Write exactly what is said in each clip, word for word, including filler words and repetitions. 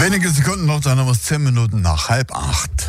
Wenige Sekunden noch, dann haben wir es zehn Minuten nach halb acht.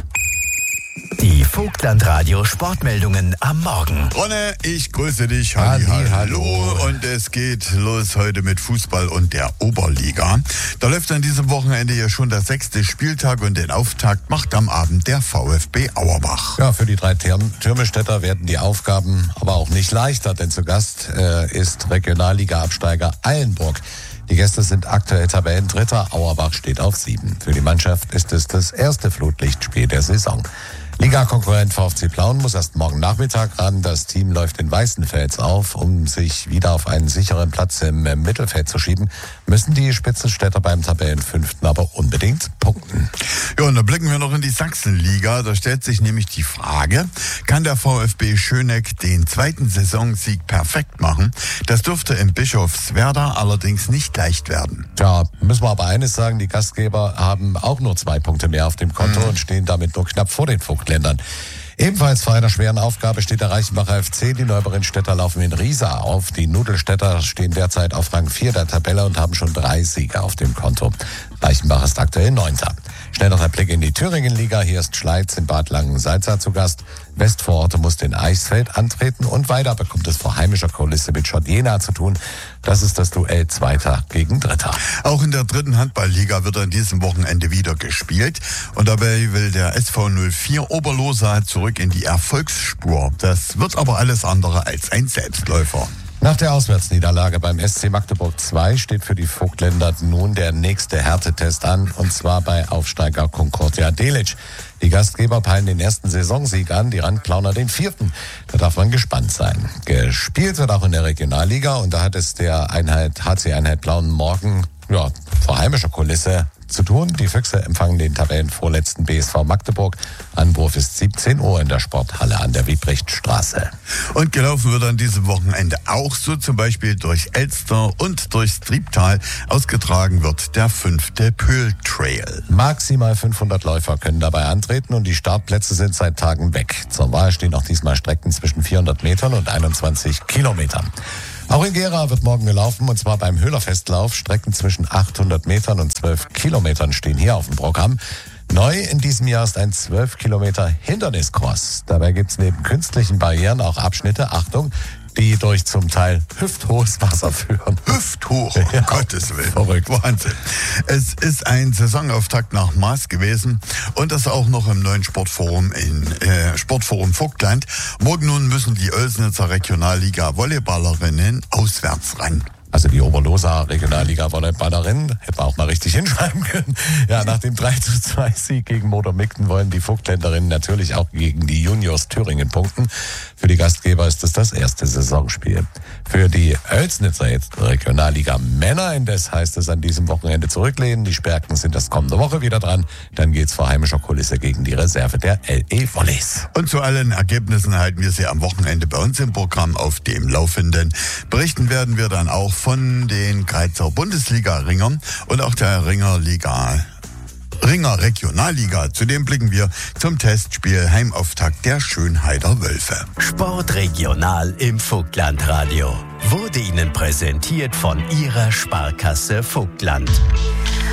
Die Vogtland-Radio Sportmeldungen am Morgen. Ronne, ich grüße dich. Halli, Halli, hallo. hallo. Und es geht los heute mit Fußball und der Oberliga. Da läuft an diesem Wochenende ja schon der sechste Spieltag und den Auftakt macht am Abend der VfB Auerbach. Ja, für die drei Türmestädter werden die Aufgaben aber auch nicht leichter, denn zu Gast äh, ist Regionalliga-Absteiger Eilenburg. Die Gäste sind aktuell Tabellendritter, Auerbach steht auf sieben. Für die Mannschaft ist es das erste Flutlichtspiel der Saison. Liga-Konkurrent VfC Plauen muss erst morgen Nachmittag ran. Das Team läuft in Weißenfels auf. Um sich wieder auf einen sicheren Platz im Mittelfeld zu schieben, müssen die Spitzenstädter beim Tabellenfünften aber unbedingt punkten. Ja, und da blicken wir noch in die Sachsenliga. Da stellt sich nämlich die Frage, kann der VfB Schöneck den zweiten Saisonsieg perfekt machen? Das dürfte im Bischofswerda allerdings nicht leicht werden. Tja, müssen wir aber eines sagen, die Gastgeber haben auch nur zwei Punkte mehr auf dem Konto mhm. und stehen damit nur knapp vor den Vogtländern. Ebenfalls vor einer schweren Aufgabe steht der Reichenbacher F C. Die Neuberinstädter laufen in Riesa auf. Die Nudelstädter stehen derzeit auf Rang vier der Tabelle und haben schon drei Siege auf dem Konto. Reichenbach ist aktuell Neunter. Schnell noch ein Blick in die Thüringen-Liga. Hier ist Schleiz in Bad Langensalza zu Gast. Westvororte muss in Eichsfeld antreten und weiter bekommt es vor heimischer Kulisse mit Schott Jena zu tun. Das ist das Duell Zweiter gegen Dritter. Auch in der dritten Handballliga wird an diesem Wochenende wieder gespielt. Und dabei will der S V null vier Oberlosa zurück in die Erfolgsspur. Das wird aber alles andere als ein Selbstläufer. Nach der Auswärtsniederlage beim S C Magdeburg zwei steht für die Vogtländer nun der nächste Härtetest an, und zwar bei Aufsteiger Concordia Delitzsch. Die Gastgeber peilen den ersten Saisonsieg an, die Randplauner den vierten. Da darf man gespannt sein. Gespielt wird auch in der Regionalliga und da hat es der Einheit H C Einheit Plauen morgen ja, vor heimischer Kulisse zu tun. Die Füchse empfangen den Tabellenvorletzten B S V Magdeburg. Anwurf ist siebzehn Uhr in der Sporthalle an der Wiebrichtstraße. Und gelaufen wird an diesem Wochenende auch so, zum Beispiel durch Elster und durchs Triebtal. Ausgetragen wird der fünfte Pöhl Trail. Maximal fünfhundert Läufer können dabei antreten und die Startplätze sind seit Tagen weg. Zur Wahl stehen auch diesmal Strecken zwischen vierhundert Metern und einundzwanzig Kilometern. Auch in Gera wird morgen gelaufen, und zwar beim Höhlerfestlauf. Strecken zwischen achthundert Metern und zwölf Kilometern stehen hier auf dem Programm. Neu in diesem Jahr ist ein zwölf Kilometer Hinderniscross. Dabei gibt es neben künstlichen Barrieren auch Abschnitte, Achtung, die durch zum Teil hüfthohes Wasser führen. Hüfthoch, um ja, Gottes Willen. Verrückt. Wahnsinn. Es ist ein Saisonauftakt nach Maß gewesen und das auch noch im neuen Sportforum in äh, Sportforum Vogtland. Morgen nun müssen die Oelsnitzer Regionalliga Volleyballerinnen auswärts ran. Also die Oberlosa Regionalliga Volleyballerin, hätte man auch mal richtig hinschreiben können. Ja, nach dem drei zu zwei Sieg gegen Motor Migden wollen die Vogtländerinnen natürlich auch gegen die Juniors Thüringen punkten. Für die Gastgeber ist es das erste Saisonspiel. Für die Oelsnitzer jetzt Regionalliga Männer indes heißt es an diesem Wochenende zurücklehnen. Die Sperken sind das kommende Woche wieder dran. Dann geht's vor heimischer Kulisse gegen die Reserve der L E Volleys. Und zu allen Ergebnissen halten wir Sie am Wochenende bei uns im Programm auf dem Laufenden. Berichten werden wir dann auch von den Greizer Bundesliga-Ringern und auch der Ringerliga Ringer Regionalliga. Zudem blicken wir zum Testspiel Heimauftakt der Schönheider Wölfe. Sportregional im Vogtlandradio wurde Ihnen präsentiert von Ihrer Sparkasse Vogtland.